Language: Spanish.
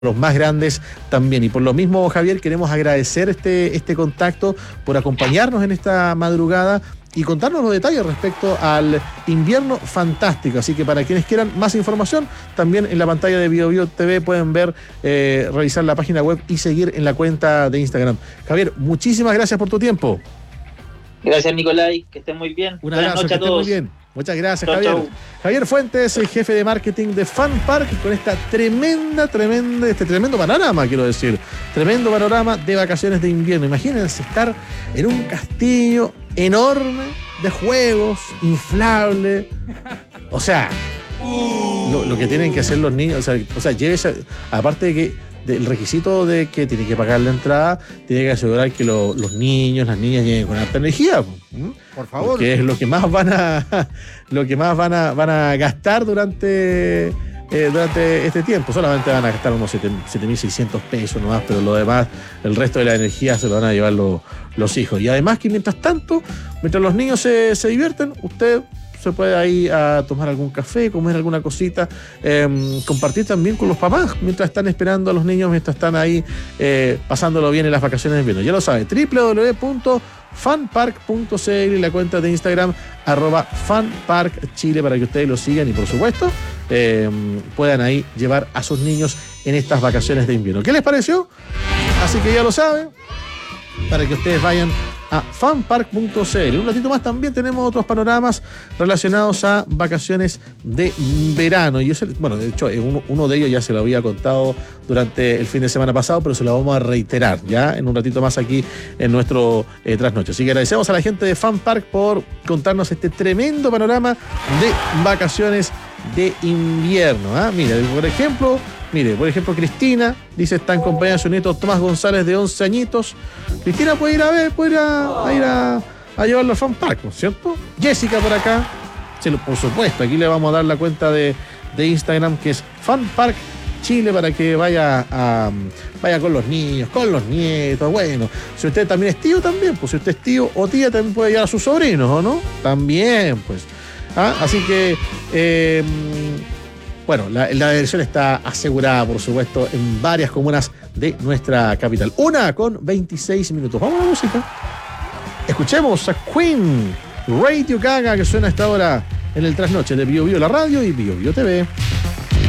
los más grandes también. Y por lo mismo, Javier, queremos agradecer este contacto por acompañarnos en esta madrugada y contarnos los detalles respecto al invierno fantástico. Así que para quienes quieran más información, también en la pantalla de BioBio TV pueden ver, revisar la página web y seguir en la cuenta de Instagram. Javier, muchísimas gracias por tu tiempo. Gracias, Nicolai, que estén muy bien. Un abrazo, que estén muy bien. Muchas gracias, chau, Javier. Chau. Javier Fuentes, el jefe de marketing de Fun Park, con esta tremendo panorama, quiero decir. Tremendo panorama de vacaciones de invierno. Imagínense estar en un castillo enorme de juegos, inflable. O sea, lo que tienen que hacer los niños. O sea, llévese, aparte de que del requisito de que tiene que pagar la entrada, tiene que asegurar que los niños, las niñas lleguen con alta energía. Por favor. Que es lo que más van a gastar durante este tiempo. Solamente van a gastar unos 7.600 pesos nomás, pero lo demás, el resto de la energía se lo van a llevar los hijos. Y además que mientras los niños se divierten, usted se puede ir a tomar algún café, comer alguna cosita, compartir también con los papás mientras están esperando a los niños, mientras están ahí pasándolo bien en las vacaciones de invierno. Ya lo sabe, www.funpark.cl, la cuenta de Instagram @funparkchile, para que ustedes lo sigan y por supuesto puedan ahí llevar a sus niños en estas vacaciones de invierno. ¿Qué les pareció? Así que ya lo saben, para que ustedes vayan a funpark.cl. Un ratito más también tenemos otros panoramas relacionados a vacaciones de verano. Y de hecho, uno de ellos ya se lo había contado durante el fin de semana pasado, pero se lo vamos a reiterar ya en un ratito más aquí en nuestro trasnoche. Así que agradecemos a la gente de Funpark por contarnos este tremendo panorama de vacaciones de invierno. Por ejemplo, Cristina dice, está en compañía de su nieto Tomás González, de 11 añitos. Cristina puede ir a llevarlo a Fun Park, ¿no es cierto? Jessica por acá, por supuesto, aquí le vamos a dar la cuenta de Instagram, que es Fun Park Chile, para que vaya con los niños, con los nietos. Bueno, si usted también es tío, también, pues si usted es tío o tía, también puede llevar a sus sobrinos, ¿o no? También, pues. Así que la diversión está asegurada, por supuesto, en varias comunas de nuestra capital. 1:26. Vamos a la música. Escuchemos a Queen, Radio Gaga, que suena hasta ahora en el trasnoche de BioBio, la radio, y BioBio TV.